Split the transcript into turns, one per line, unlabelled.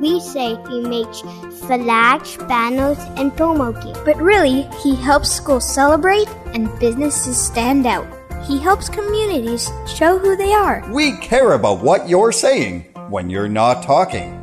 We say he makes flags, banners, and promo kits.
But really, he helps schools celebrate and businesses stand out. He helps communities show who they are.
We care about what you're saying when you're not talking.